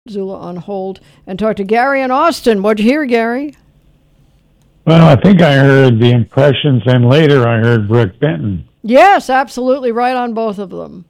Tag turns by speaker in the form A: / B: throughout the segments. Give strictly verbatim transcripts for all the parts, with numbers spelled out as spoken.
A: Zula on hold and talk to Gary in Austin. What'd you hear, Gary?
B: Well, I think I heard the Impressions, and later I heard Brook Benton.
A: Yes, absolutely right on both of them.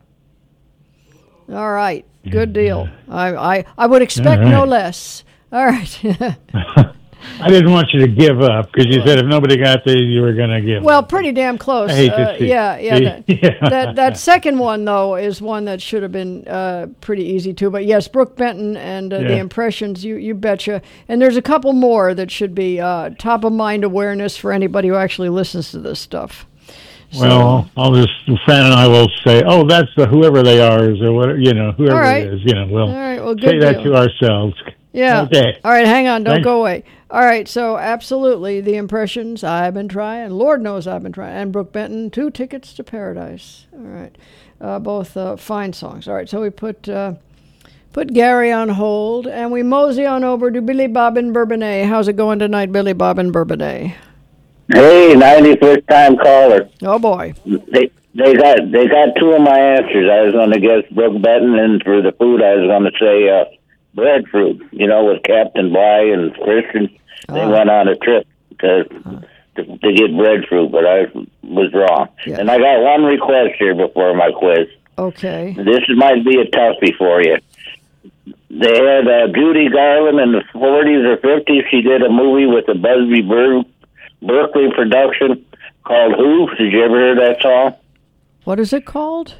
A: All right, good deal. I I, I would expect
B: right.
A: no less. All right.
B: I didn't want you to give up because you said if nobody got there, you were going to give
A: well,
B: up.
A: Well, pretty damn close.
B: I hate
A: uh,
B: to see.
A: Yeah, yeah. That,
B: yeah.
A: that that second one though is one that should have been uh, pretty easy too. But yes, Brook Benton and uh,
B: yeah.
A: the Impressions. You you betcha. And there's a couple more that should be uh, top of mind awareness for anybody who actually listens to this stuff. So,
B: well, I'll just Fran and I will say, oh, that's the whoever they are, or whatever, you know, whoever
A: right.
B: it is, you know, we'll
A: all right, well,
B: say
A: good
B: that
A: deal.
B: to ourselves.
A: Yeah.
B: Okay.
A: All right, hang on. Don't
B: Thanks.
A: go away. All right, so absolutely, the Impressions, I've been trying. Lord knows I've been trying. And Brook Benton, Two Tickets to Paradise. All right, uh, both uh, fine songs. All right, so we put uh, put Gary on hold, and we mosey on over to Billy Bob in Bourbonnais. How's it going tonight, Billy Bob in Bourbonnais?
C: Hey, ninety-fifth time caller.
A: Oh boy.
C: They they got they got two of my answers. I was going to guess Brook Benton, and for the food, I was going to say uh, breadfruit. You know, with Captain Bly and Christian, they
A: Ah.
C: went on a trip to, to to get breadfruit, but I was wrong.
A: Yeah.
C: And I got one request here before my quiz.
A: Okay.
C: This might be a toughie for you. They had uh, Judy Garland in the forties or fifties. She did a movie with the Busby Ber- Berkeley production called Who? Did you ever hear that song?
A: What is it called?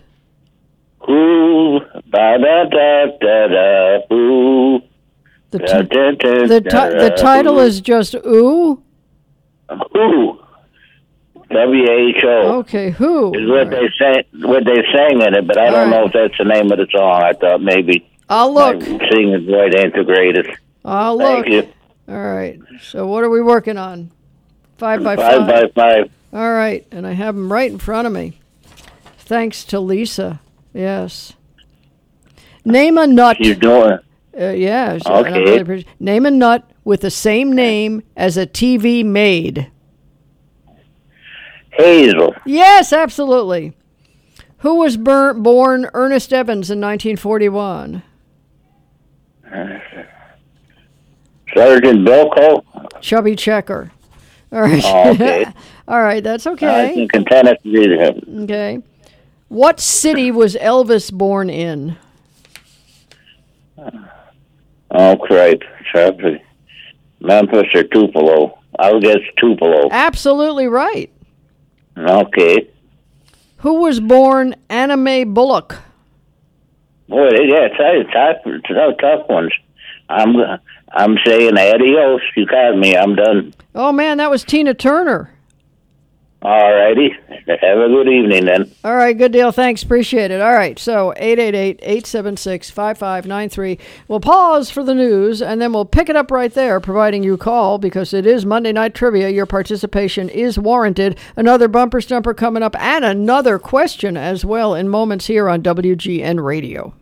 C: Who? Da da da da da. Who?
A: The,
C: Da,
A: ti-
C: da, da,
A: the,
C: da,
A: ti- the
C: da,
A: title
C: who?
A: is just Ooh?
C: Who? W H O.
A: Okay, Who?
C: Is what they sang. What they sang in it, but I
A: All
C: don't
A: right.
C: know if that's the name of the song. I thought maybe.
A: I'll look.
C: My singing voice ain't the greatest.
A: I'll
C: Thank
A: look.
C: you.
A: All right, so what are we working on? Five by
C: Five
A: five?
C: by five.
A: All right, and I have them right in front of me. Thanks to Lisa. Yes. Name a nut.
C: You're doing.
A: Uh, yeah. so- and I'm
C: Okay.
A: really appreci- Name a nut with the same name as a T V maid.
C: Hazel.
A: Yes, absolutely. Who was bur- born Ernest Evans in nineteen forty-one?
C: Sergeant Bilko.
A: Chubby Checker. All right.
C: Oh, okay.
A: All right, that's
C: I
A: okay.
C: can contend to read him.
A: Okay. What city was Elvis born in?
C: Oh, crap. Sorry. Memphis or Tupelo? I'll guess Tupelo.
A: Absolutely right.
C: Okay.
A: Who was born Anna Mae Bullock?
C: Boy, yeah, it's tough, tough, tough, tough ones. I'm, I'm saying adios. You got me. I'm done.
A: Oh, man, that was Tina Turner.
C: All righty. Have a good evening, then.
A: All right, good deal. Thanks. Appreciate it. All right, so eight eight eight, eight seven six, five five nine three. We'll pause for the news, and then we'll pick it up right there, providing you call, because it is Monday Night Trivia. Your participation is warranted. Another bumper stumper coming up, and another question as well in moments here on W G N Radio.